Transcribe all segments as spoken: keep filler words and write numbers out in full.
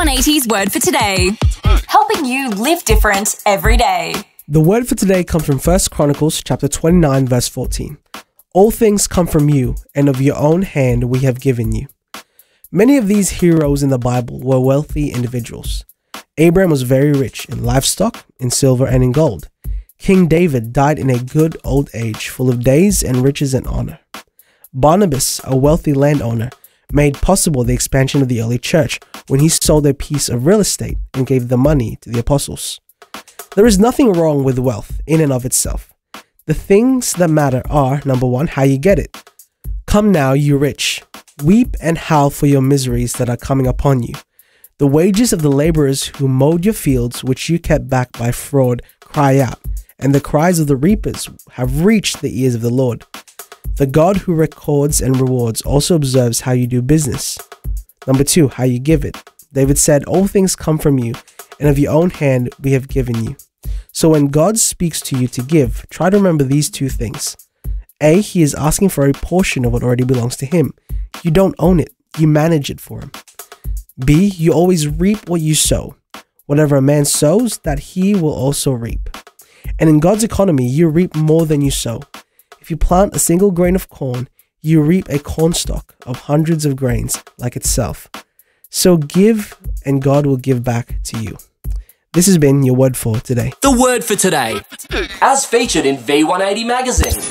one eighty's Word for Today, helping you live different every day. The word for today comes from First Chronicles chapter twenty-nine, verse fourteen. All things come from you, and of your own hand we have given you. Many of these heroes in the Bible were wealthy individuals. Abraham was very rich in livestock, in silver, and in gold. King David died in a good old age, full of days and riches and honor. Barnabas, a wealthy landowner, made possible the expansion of the early church when he sold a piece of real estate and gave the money to the apostles. There is nothing wrong with wealth in and of itself. The things that matter are, number one, how you get it. Come now, you rich, weep and howl for your miseries that are coming upon you. The wages of the laborers who mowed your fields, which you kept back by fraud, cry out, and the cries of the reapers have reached the ears of the Lord. The God who records and rewards also observes how you do business. Number two, how you give it. David said, all things come from you, and of your own hand we have given you. So when God speaks to you to give, try to remember these two things. A, he is asking for a portion of what already belongs to him. You don't own it, you manage it for him. B, you always reap what you sow. Whatever a man sows, that he will also reap. And in God's economy, you reap more than you sow. If you plant a single grain of corn, you reap a cornstalk of hundreds of grains like itself. So give, and God will give back to you. This has been your word for today. The word for today, as featured in V one eighty magazine.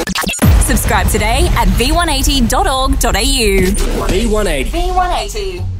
Subscribe today at v one eighty dot org dot a u. V one eighty. V one eighty.